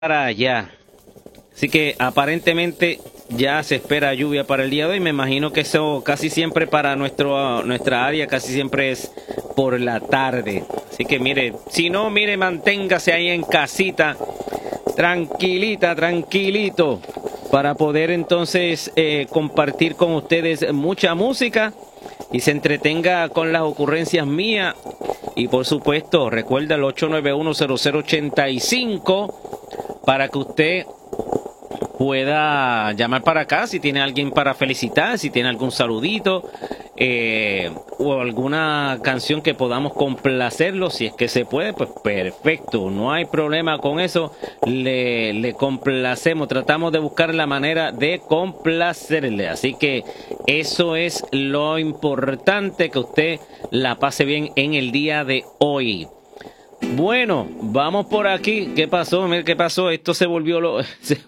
Para allá. Así que aparentemente ya se espera lluvia para el día de hoy. Me imagino que eso casi siempre para nuestra área casi siempre es por la tarde. Así que mire, si no, mire, manténgase ahí en casita, tranquilita, tranquilito, para poder entonces compartir con ustedes mucha música y se entretenga con las ocurrencias mías. Y por supuesto, recuerda el 891-0085 para que usted pueda llamar para acá si tiene alguien para felicitar, si tiene algún saludito o alguna canción que podamos complacerlo, si es que se puede, pues perfecto, no hay problema con eso, le complacemos, tratamos de buscar la manera de complacerle, así que eso es lo importante, que usted la pase bien en el día de hoy. Bueno, vamos por aquí. ¿Qué pasó? Mira, ¿qué pasó? Esto se volvió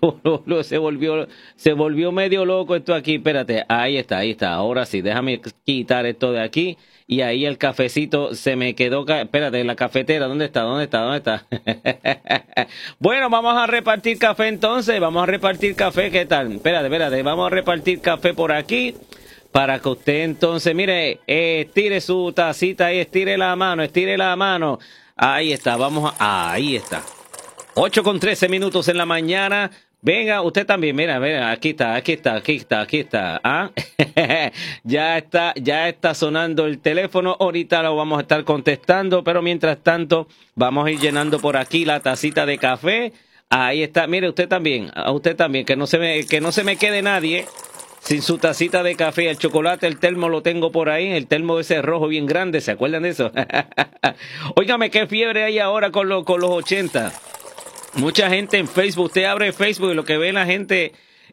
se volvió medio loco esto aquí. Espérate, ahí está. Ahora sí, déjame quitar esto de aquí. Y ahí el cafecito se me quedó. Espérate, la cafetera, ¿dónde está? Bueno, vamos a repartir café entonces. Vamos a repartir café, ¿qué tal? Espérate. Vamos a repartir café por aquí. Para que usted entonces, mire, estire su tacita ahí, estire la mano. Ahí está, ahí está. 8:13 en la mañana. Venga, usted también, mira, aquí está. ¿Ah? Ya está sonando el teléfono. Ahorita lo vamos a estar contestando, pero mientras tanto, vamos a ir llenando por aquí la tacita de café. Ahí está, mire, usted también, que no se me quede nadie sin su tacita de café. El chocolate, el termo lo tengo por ahí, el termo ese rojo bien grande, ¿se acuerdan de eso? Óigame, qué fiebre hay ahora con los 80. Mucha gente en Facebook, usted abre Facebook y lo que ve la gente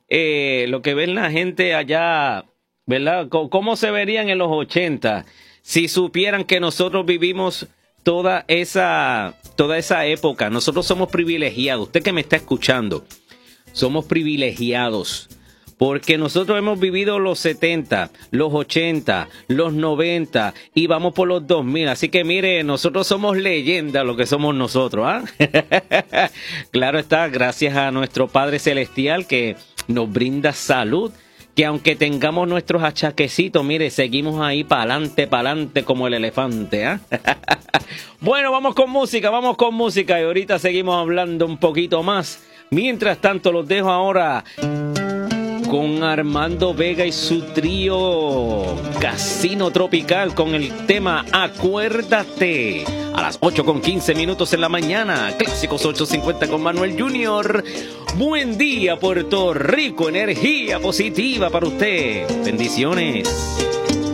allá, ¿verdad? ¿Cómo se verían en los 80? Si supieran que nosotros vivimos toda esa época. Nosotros somos privilegiados. Usted que me está escuchando, somos privilegiados. Porque nosotros hemos vivido los 70, los 80, los 90 y vamos por los 2000. Así que mire, nosotros somos leyenda, lo que somos nosotros, ¿ah? Claro está, gracias a nuestro Padre Celestial que nos brinda salud, que aunque tengamos nuestros achaquecitos, mire, seguimos ahí para adelante como el elefante, ¿ah? Bueno, vamos con música y ahorita seguimos hablando un poquito más. Mientras tanto, los dejo ahora con Armando Vega y su trío Casino Tropical con el tema Acuérdate. A las 8:15 en la mañana, Clásicos 850 con Manuel Jr. Buen día, Puerto Rico, energía positiva para usted. Bendiciones.